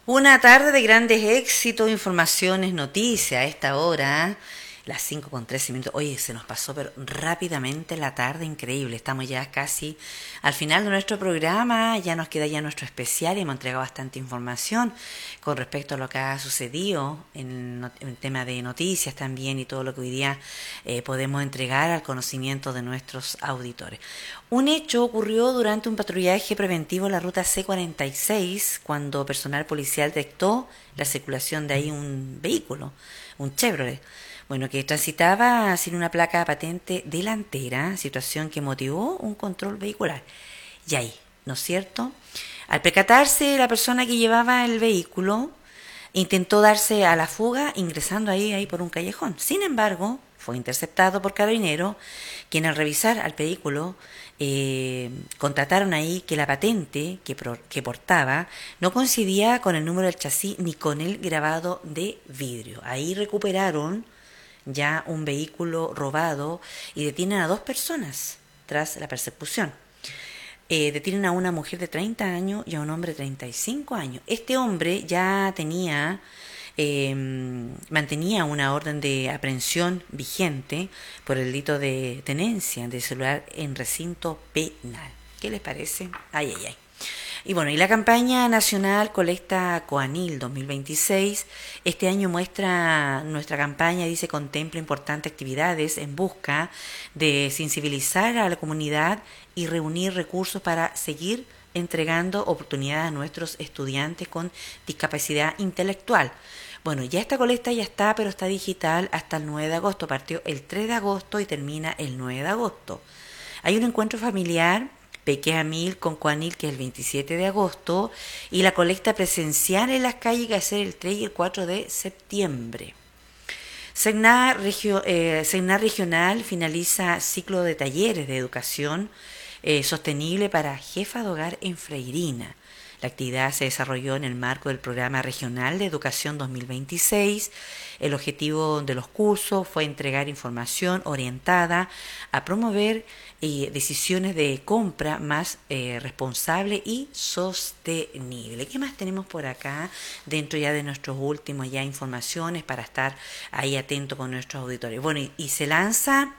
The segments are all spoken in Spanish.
Una tarde de grandes éxitos, informaciones, noticias a esta hora, las 5:13 minutos. Oye, se nos pasó pero rápidamente la tarde, increíble. Estamos ya casi al final de nuestro programa, ya nos queda ya nuestro especial y hemos entregado bastante información con respecto a lo que ha sucedido en tema de noticias también y todo lo que hoy día podemos entregar al conocimiento de nuestros auditores. Un hecho ocurrió durante un patrullaje preventivo en la ruta C46 cuando personal policial detectó la circulación de ahí un vehículo, un Chevrolet, bueno, que transitaba sin una placa patente delantera, situación que motivó un control vehicular. Y ahí, ¿no es cierto? Al percatarse, la persona que llevaba el vehículo intentó darse a la fuga ingresando ahí por un callejón. Sin embargo, fue interceptado por carabineros, quien al revisar al vehículo constataron ahí que la patente que portaba no coincidía con el número del chasis ni con el grabado de vidrio. Ahí recuperaron ya un vehículo robado y detienen a 2 personas tras la persecución. Detienen a una mujer de 30 años y a un hombre de 35 años. Este hombre ya mantenía una orden de aprehensión vigente por el delito de tenencia de celular en recinto penal. ¿Qué les parece? Ay, ay, ay. Y bueno, y la campaña nacional Colecta Coanil 2026, este año nuestra campaña, dice, contempla importantes actividades en busca de sensibilizar a la comunidad y reunir recursos para seguir entregando oportunidades a nuestros estudiantes con discapacidad intelectual. Bueno, ya esta colecta ya está, pero está digital hasta el 9 de agosto. Partió el 3 de agosto y termina el 9 de agosto. Hay un encuentro familiar Pequea Mil con Coanil, que es el 27 de agosto, y la colecta presencial en las calles que va a ser el 3 y el 4 de septiembre. Segnar Regional finaliza ciclo de talleres de educación sostenible para jefa de hogar en Freirina. La actividad se desarrolló en el marco del Programa Regional de Educación 2026. El objetivo de los cursos fue entregar información orientada a promover decisiones de compra más responsable y sostenible. ¿Qué más tenemos por acá dentro ya de nuestros últimos ya informaciones para estar ahí atento con nuestros auditores? Bueno, y se lanza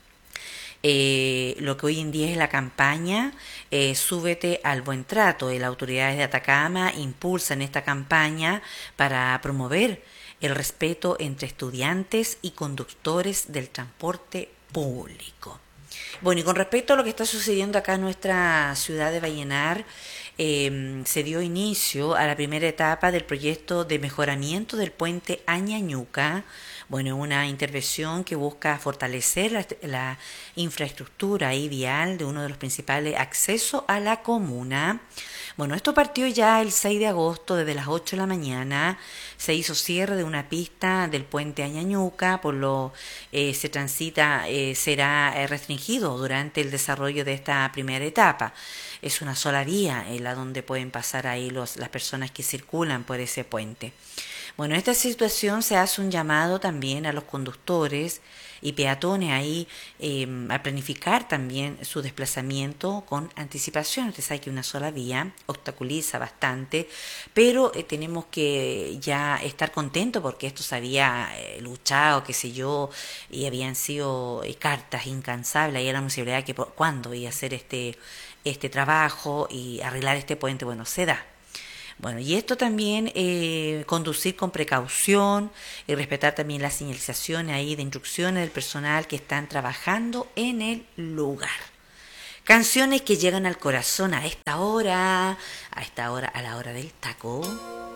lo que hoy en día es la campaña Súbete al Buen Trato. Las autoridades de Atacama impulsan esta campaña para promover el respeto entre estudiantes y conductores del transporte público. Bueno, y con respecto a lo que está sucediendo acá en nuestra ciudad de Vallenar, se dio inicio a la primera etapa del proyecto de mejoramiento del puente Añañuca. Bueno, una intervención que busca fortalecer la infraestructura y vial de uno de los principales accesos a la comuna. Bueno, esto partió ya el 6 de agosto, desde las 8 de la mañana. Se hizo cierre de una pista del puente Añañuca, por lo se transita, será restringido durante el desarrollo de esta primera etapa. Es una sola vía la donde pueden pasar ahí las personas que circulan por ese puente. Bueno, en esta situación se hace un llamado también a los conductores y peatones ahí a planificar también su desplazamiento con anticipación. Usted sabe que una sola vía obstaculiza bastante, pero tenemos que ya estar contentos porque esto se había luchado, qué sé yo, y habían sido cartas incansables. Ahí era la posibilidad que cuándo iba a hacer este trabajo y arreglar este puente. Bueno, se da. Bueno, y esto también, conducir con precaución y respetar también las señalizaciones ahí de instrucciones del personal que están trabajando en el lugar. Canciones que llegan al corazón a esta hora, a la hora del taco.